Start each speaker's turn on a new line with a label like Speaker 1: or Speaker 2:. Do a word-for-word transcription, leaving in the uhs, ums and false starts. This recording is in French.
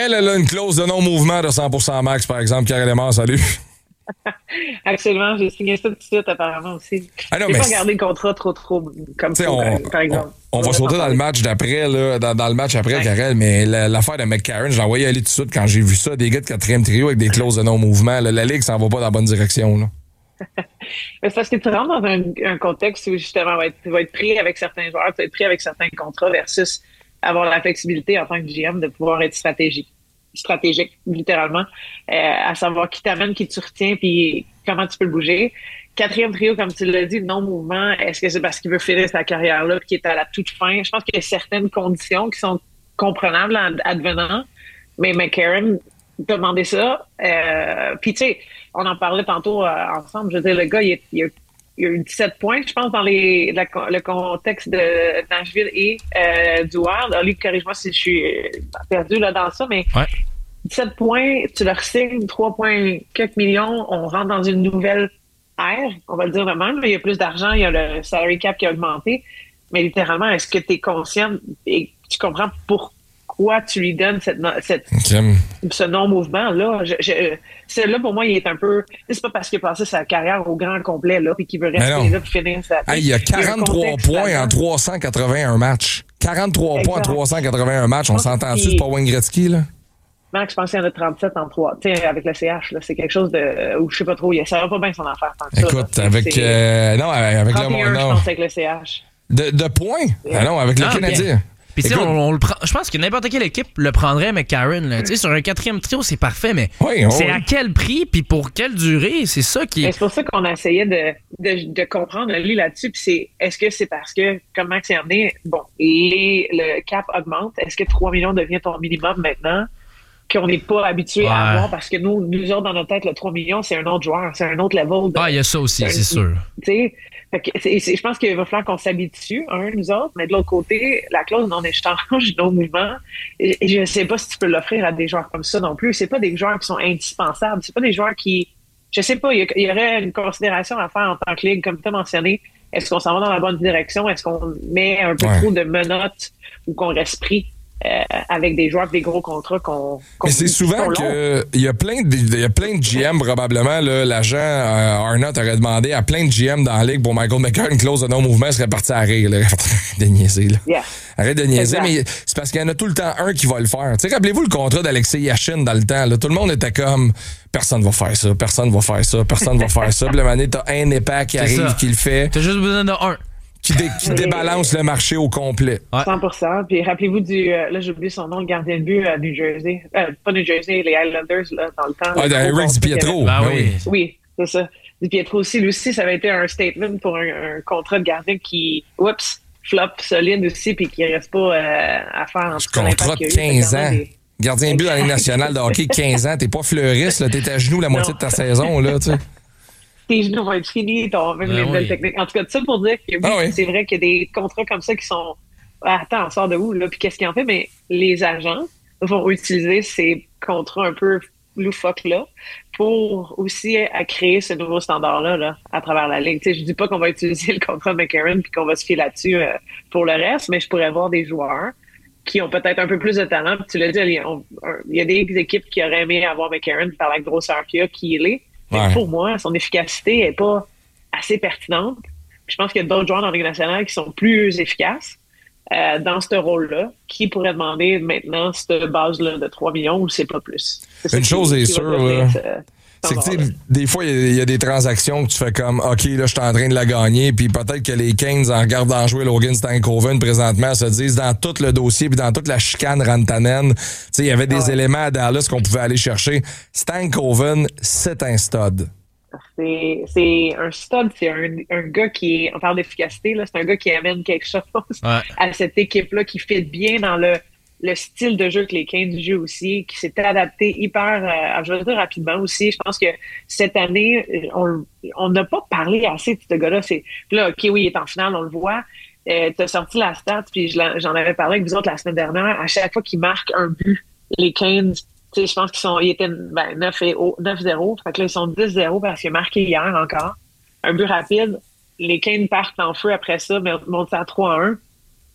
Speaker 1: elle, elle a une clause de non-mouvement de cent pour cent max, par exemple. Karel Emard, salut.
Speaker 2: Absolument, j'ai signé ça tout de suite, apparemment aussi.
Speaker 1: Ah non,
Speaker 2: j'ai
Speaker 1: mais
Speaker 2: pas regardé le contrat trop, trop, comme ça,
Speaker 1: on,
Speaker 2: par exemple.
Speaker 1: On, on va sauter dans le match d'après, là, dans, dans le match après, ouais. Karel, mais la, l'affaire de McCarron, je l'ai envoyé aller tout de suite quand j'ai vu ça, des gars de quatrième trio avec des clauses de non-mouvement. Là, la Ligue s'en va pas dans la bonne direction. Là.
Speaker 2: C'est parce que tu rentres dans un, un contexte où justement va être, tu vas être pris avec certains joueurs, tu vas être pris avec certains contrats versus avoir la flexibilité en tant que G M de pouvoir être stratégique, stratégique littéralement, euh, à savoir qui t'amène, qui tu retiens, puis comment tu peux le bouger. Quatrième trio, comme tu l'as dit, non-mouvement, est-ce que c'est parce qu'il veut finir sa carrière-là puis qu'il est à la toute fin? Je pense qu'il y a certaines conditions qui sont comprenables advenant, mais McCarron demandait ça. Euh, puis tu sais, on en parlait tantôt euh, ensemble. Je veux dire, le gars, il, est, il, a, il a eu dix-sept points, je pense, dans les, la, le contexte de Nashville et euh, du Wild. Ali, corrige-moi si je suis perdu là, dans ça, mais
Speaker 3: ouais.
Speaker 2: dix-sept points, tu leur signes trois points quelques millions, on rentre dans une nouvelle ère, on va le dire de même. Il y a plus d'argent, il y a le salary cap qui a augmenté, mais littéralement, est-ce que tu es conscient et tu comprends pourquoi tu lui donnes cette, cette, okay. ce non-mouvement-là? Je, je, celui-là, pour moi, il est un peu... C'est pas parce qu'il a passé sa carrière au grand complet là, puis qu'il veut rester là pour finir sa...
Speaker 1: Hey, il y a quarante-trois il points là. En trois cent quatre-vingt-un matchs. quarante-trois exact. Points en trois cent quatre-vingt-un matchs. On s'entend-tu, c'est pas Wayne Gretzky, là?
Speaker 2: Max, je pense qu'il y en a trente-sept en trois. Tu sais, avec le C H, là, c'est quelque chose de... Ou je sais pas trop, ça va pas bien son affaire tant que ça.
Speaker 1: Écoute, là, avec... Euh, non, avec le...
Speaker 2: Non, je pense avec le C H.
Speaker 1: De, de points? Ah non, avec non, le Canadien.
Speaker 3: Puis tu sais, on, on le prend. Je pense que n'importe quelle équipe le prendrait, McCarron. Tu sais, sur un quatrième trio, c'est parfait, mais oui, oui, c'est oui. à quel prix puis pour quelle durée? C'est ça qui.
Speaker 2: C'est pour ça qu'on a essayé de, de, de comprendre lui là-dessus. Puis c'est, est-ce que c'est parce que, comme Max a amené, bon, les, le cap augmente. Est-ce que trois millions devient ton minimum maintenant? Qu'on n'est pas habitué ouais. à avoir parce que nous, nous autres, dans notre tête, le trois millions, c'est un autre joueur, c'est un autre level. De,
Speaker 3: ah, il y a ça aussi, c'est, c'est sûr.
Speaker 2: Tu sais, c'est, c'est, je pense qu'il va falloir qu'on s'habitue, un, nous autres, mais de l'autre côté, la clause non-échange, non-mouvement, et, et je ne sais pas si tu peux l'offrir à des joueurs comme ça non plus. C'est pas des joueurs qui sont indispensables. C'est pas des joueurs qui, je sais pas, il y, y aurait une considération à faire en tant que ligue, comme tu as mentionné. Est-ce qu'on s'en va dans la bonne direction? Est-ce qu'on met un peu ouais. trop de menottes ou qu'on reste pris? Euh, avec des joueurs avec des gros contrats qu'on, qu'on
Speaker 1: mais c'est souvent que il y a plein de il y a plein de G M probablement là, l'agent euh, Arnott aurait demandé à plein de G M dans la ligue pour Michael McCarron une clause de non-mouvement, il serait parti à rire là. Arrête de niaiser là.
Speaker 2: Yeah.
Speaker 1: Arrête de niaiser, exact. Mais c'est parce qu'il y en a tout le temps un qui va le faire. Tu sais, rappelez-vous le contrat d'Alexei Yashin dans le temps là, tout le monde était comme personne va faire ça, personne va faire ça, personne va faire ça. Puis la manée t'as un épais qui c'est arrive ça. Qui le fait.
Speaker 3: T'as juste besoin de un.
Speaker 1: Qui, dé, qui débalance le marché au complet.
Speaker 2: Ouais. cent pour cent. Puis rappelez-vous du... Euh, là, j'ai oublié son nom, le gardien de but à New Jersey. Euh, pas New Jersey, les Islanders, là, dans le temps.
Speaker 1: Ah, Eric Di Pietro.
Speaker 3: Ben oui.
Speaker 2: Oui, c'est ça. Di Pietro aussi. Lui aussi, ça avait été un statement pour un, un contrat de gardien qui, oups, flop solide aussi, puis qui reste pas euh, à faire en
Speaker 1: tout cas. Contrat de quinze ans. Des... Gardien de but dans les nationales de hockey, quinze ans. T'es pas fleuriste, là. T'es à genoux la moitié non. de ta saison, là, tu sais.
Speaker 2: Tes genoux vont être finis, t'as même ben les nouvelles oui. techniques. En tout cas, tout ça pour dire que oui, ah oui. c'est vrai qu'il y a des contrats comme ça qui sont ah, attends, on sort de où, là? Puis qu'est-ce qu'ils en fait? Mais les agents vont utiliser ces contrats un peu loufoques-là pour aussi à créer ce nouveau standard-là là, à travers la ligue. Tu sais, je dis pas qu'on va utiliser le contrat de McCarron puis qu'on va se fier là-dessus euh, pour le reste, mais je pourrais voir des joueurs qui ont peut-être un peu plus de talent. Puis tu l'as dit, il y, a, on, il y a des équipes qui auraient aimé avoir McCarron par la grosseur qu'il a, qui il est. Ouais. Pour moi, son efficacité n'est pas assez pertinente. Puis je pense qu'il y a d'autres joueurs dans la Ligue nationale qui sont plus efficaces euh, dans ce rôle-là, qui pourraient demander maintenant cette base-là de trois millions ou c'est pas plus. C'est
Speaker 1: Une chose est sûre, c'est que tu sais, des fois, il y, y a des transactions que tu fais comme, OK, là, je suis en train de la gagner, puis peut-être que les Canes, en regardant jouer Logan Stankoven présentement, se disent dans tout le dossier, puis dans toute la chicane Rantanen, tu sais, il y avait des ouais. éléments à Dallas qu'on pouvait aller chercher. Stankoven, c'est un stud.
Speaker 2: C'est, c'est un stud, c'est un, un gars qui est, on parle d'efficacité, là, c'est un gars qui amène quelque chose ouais. à cette équipe-là, qui fit bien dans le le style de jeu que les Canes jouent aussi, qui s'est adapté hyper, euh, je veux dire rapidement aussi. Je pense que cette année, on on n'a pas parlé assez de ce gars-là. C'est, là, OK, oui, il est en finale, on le voit. Euh, tu as sorti la stat, puis je j'en avais parlé avec vous autres la semaine dernière. À chaque fois qu'ils marquent un but, les Canes, tu sais, je pense qu'ils sont, ils étaient ben, neuf zéro. Fait que là, ils sont dix zéro parce qu'il a marqué hier encore. Un but rapide. Les Canes partent en feu après ça, mais montent à trois à un.